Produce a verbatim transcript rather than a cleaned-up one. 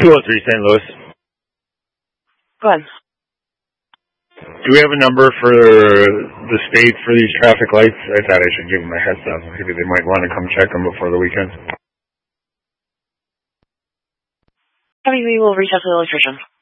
two oh three Saint Louis. Go ahead. Do we have a number for the state for these traffic lights? I thought I should give them a heads up. Maybe they might want to come check them before the weekend. I mean, we will reach out to the electrician.